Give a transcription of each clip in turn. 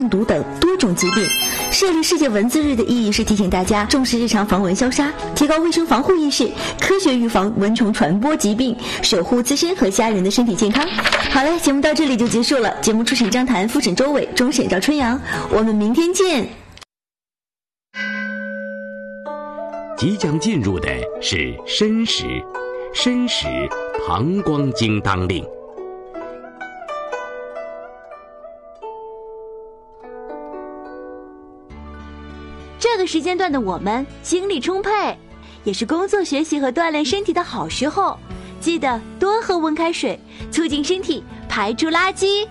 毒等多种疾病。设立世界蚊子日的意义是提醒大家重视日常防蚊消杀，提高卫生防护意识，科学预防蚊虫传播疾病，守护自身和家人的身体健康。好嘞，节目到这里就结束了。节目初审张谭，复审周伟，终审赵春阳。我们明天见。 即将进入的是申时，申时膀胱经当令。 这个时间段的我们精力充沛，也是工作学习和锻炼身体的好时候。记得多喝温开水，促进身体排出垃圾。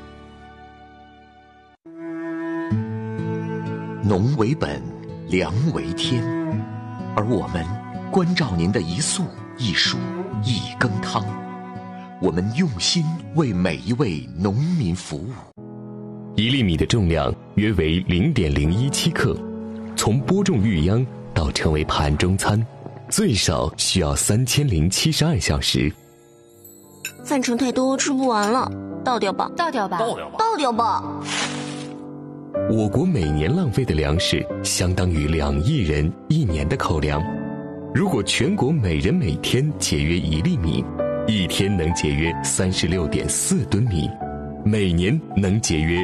农为本，粮为天，而我们关照您的一粟一黍一羹汤，我们用心为每一位农民服务。 1粒米的重量约为0.017克，从播种育秧到成为盘中餐，最少需要3072小时。 饭盛太多，吃不完了，倒掉吧， 倒掉吧， 倒掉吧。 我国每年浪费的粮食相当于2亿人1年的口粮。如果全国每人每天节约1粒米，一天能节约36.4吨米，每年能节约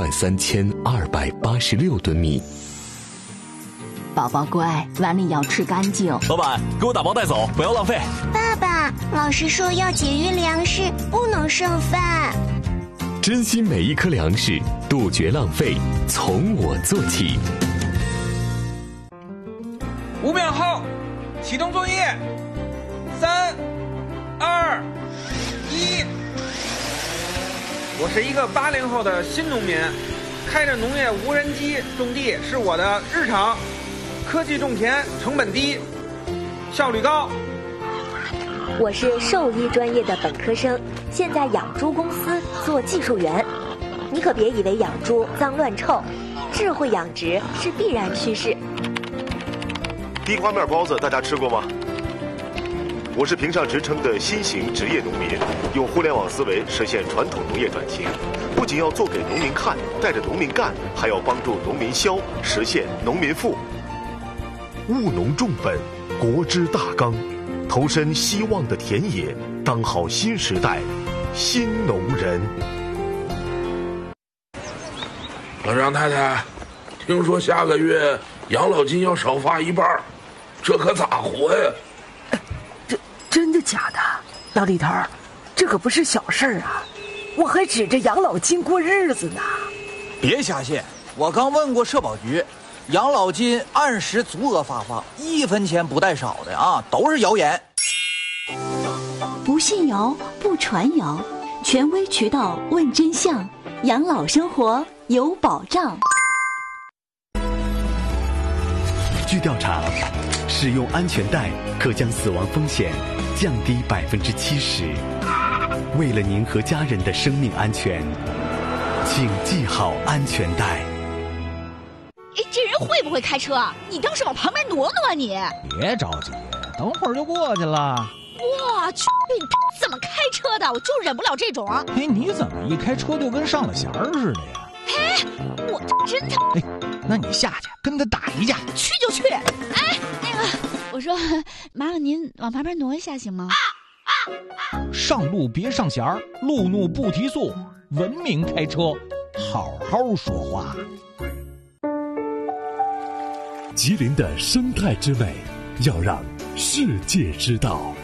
13286吨米。 宝宝乖，碗里要吃干净。 老板，给我打包带走，不要浪费。 爸爸，老师说要节约粮食，不能剩饭。 珍惜每一颗粮食，杜绝浪费，从我做起。 5秒后，启动作业。3、2、1。我是一个80后的新农民，开着农业无人机种地是我的日常。科技种田，成本低，效率高。 我是兽医专业的本科生，现在养猪公司做技术员。你可别以为养猪脏乱臭，智慧养殖是必然趋势。 地瓜面包子大家吃过吗？我是评上职称的新型职业农民，用互联网思维实现传统农业转型，不仅要做给农民看，带着农民干，还要帮助农民消，实现农民富。务农种本，国之大纲，投身希望的田野，当好新时代新农人。 张太太，听说下个月养老金要少发1半，这可咋活呀？ 真的假的？老李头，这可不是小事儿啊！我还指着养老金过日子呢。 别瞎信，我刚问过社保局。养老金按时足额发放，1分钱不带少的啊，都是谣言。 不信谣，不传谣，权威渠道问真相，养老生活有保障。 据调查，使用安全带可将死亡风险降低70%。为了您和家人的生命安全，请系好安全带。 这人会不会开车？你倒是往旁边挪挪啊你！ 别着急，等会儿就过去了。 我去，你怎么开车的？我就忍不了这种。 你怎么一开车就跟上了弦儿似的呀？ 我真的。 那你下去跟他打一架。 去就去。那个，我说麻烦您往旁边挪一下行吗？ 上路别上弦儿，路怒不提速，文明开车，好好说话。 吉林的生态之美，要让世界知道。